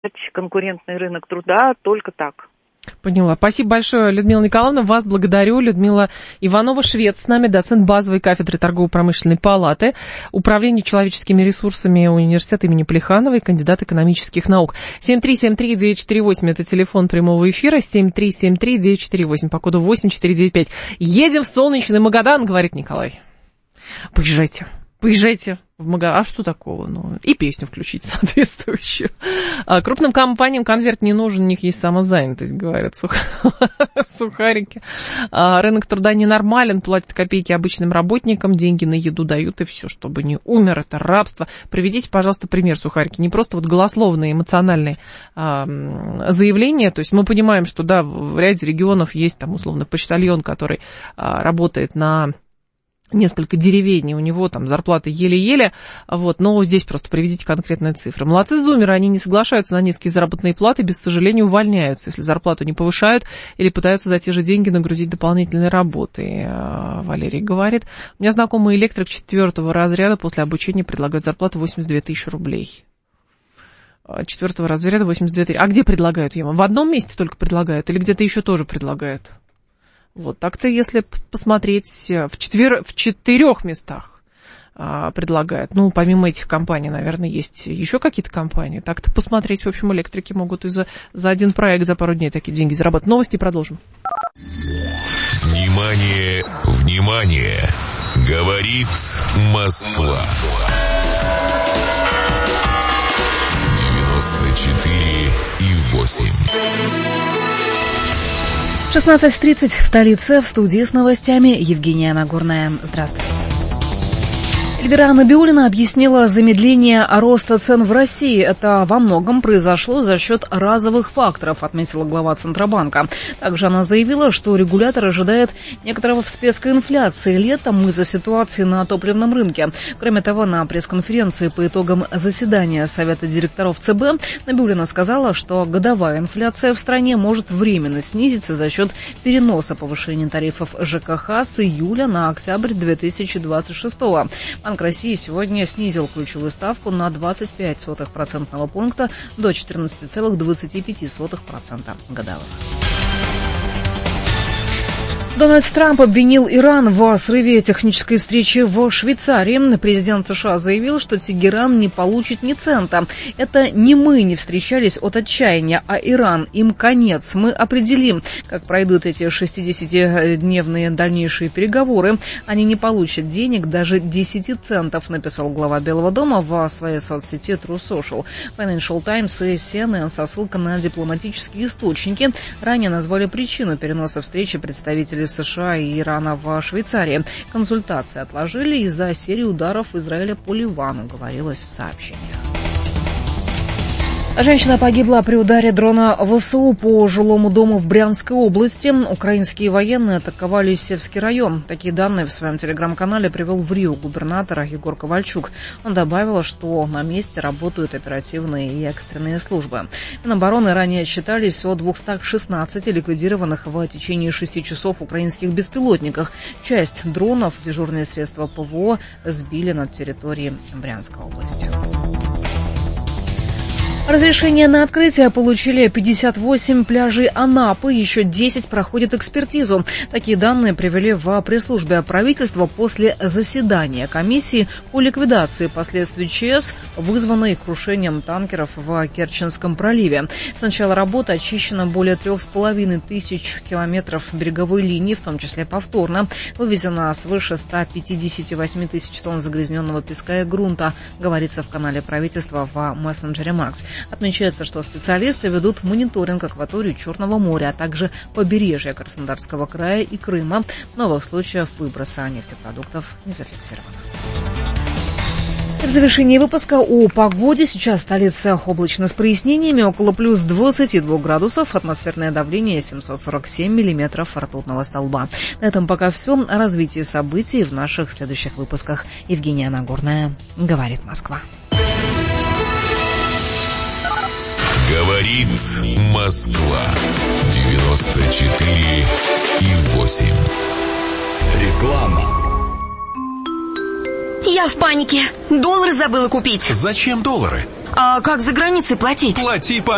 конкурентный рынок труда только так. Поняла. Спасибо большое, Людмила Николаевна. Вас благодарю. Людмила Иванова-Швец с нами, доцент базовой кафедры торгово-промышленной палаты, управления человеческими ресурсами университета имени Плехановой, кандидат экономических наук. 7373948 это телефон прямого эфира, 7373948 по коду 8495. Едем в солнечный Магадан, говорит Николай. Поезжайте в Магадан. А что такого? Ну, и песню включить соответствующую. Крупным компаниям конверт не нужен, у них есть самозанятость, говорят сухарики. Рынок труда ненормален, платят копейки обычным работникам, деньги на еду дают, и все, чтобы не умер, это рабство. Приведите, пожалуйста, пример, сухарики. Не просто вот голословные, эмоциональные заявления. То есть мы понимаем, что да, в ряде регионов есть там условно почтальон, который работает на несколько деревень, у него там зарплаты еле-еле, вот, но здесь просто приведите конкретные цифры. Молодцы зумеры, они не соглашаются на низкие заработные платы, без сожаления увольняются, если зарплату не повышают или пытаются за те же деньги нагрузить дополнительной работой, Валерий говорит. У меня знакомый электрик 4-го разряда после обучения предлагают зарплату 82 тысячи рублей. 4-го разряда 82 тысячи. А где предлагают ему? В одном месте только предлагают или где-то еще тоже предлагают? Вот так-то, если посмотреть, в 4 местах предлагают. Ну, помимо этих компаний, наверное, есть еще какие-то компании. Так-то посмотреть, в общем, электрики могут и за один проект за пару дней такие деньги заработать. Новости продолжим. Внимание, внимание! Говорит Москва. 94,8. 16:30 в столице, в студии с новостями Евгения Нагорная. Здравствуйте. Эльвира Набиуллина объяснила замедление роста цен в России. Это во многом произошло за счет разовых факторов, отметила глава Центробанка. Также она заявила, что регулятор ожидает некоторого всплеска инфляции летом из-за ситуации на топливном рынке. Кроме того, на пресс-конференции по итогам заседания Совета директоров ЦБ Набиуллина сказала, что годовая инфляция в стране может временно снизиться за счет переноса повышения тарифов ЖКХ с июля на октябрь 2026 года. Банк России сегодня снизил ключевую ставку на 0,25% пункта до 14,25% годовых. Дональд Трамп обвинил Иран в срыве технической встречи в Швейцарии. Президент США заявил, что Тегеран не получит ни цента. Это не мы не встречались от отчаяния, а Иран. Им конец. Мы определим, как пройдут эти 60-дневные дальнейшие переговоры. Они не получат денег, даже 10 центов, написал глава Белого дома в своей соцсети True Social. Financial Times и CNN со ссылкой на дипломатические источники ранее назвали причину переноса встречи представителей США и Ирана в Швейцарии. Консультации отложили из-за серии ударов Израиля по Ливану, говорилось в сообщении. Женщина погибла при ударе дрона ВСУ по жилому дому в Брянской области. Украинские военные атаковали Севский район. Такие данные в своем телеграм-канале привел в Рио губернатор Егор Ковальчук. Он добавил, что на месте работают оперативные и экстренные службы. Минобороны ранее отчитались о 216 ликвидированных в течение 6 часов украинских беспилотниках. Часть дронов дежурные средства ПВО сбили над территорией Брянской области. Разрешение на открытие получили 58 пляжей Анапы, еще 10 проходят экспертизу. Такие данные привели в пресс-службе правительства после заседания комиссии по ликвидации последствий ЧС, вызванной крушением танкеров в Керченском проливе. С начала работы очищено более 3500 километров береговой линии, в том числе повторно. Вывезено свыше 158 тысяч тонн загрязненного песка и грунта, говорится в канале правительства в мессенджере Макс. Отмечается, что специалисты ведут мониторинг акватории Черного моря, а также побережья Краснодарского края и Крыма. Новых случаев выброса нефтепродуктов не зафиксировано. В завершении выпуска о погоде. Сейчас столица облачно с прояснениями, около плюс 22 градусов, атмосферное давление 747 миллиметров ртутного столба. На этом пока все. О развитии событий в наших следующих выпусках. Евгения Нагорная, говорит Москва. Говорит Москва. 94,8. Реклама. Я в панике. Доллары забыла купить. Зачем доллары? А как за границей платить? Плати по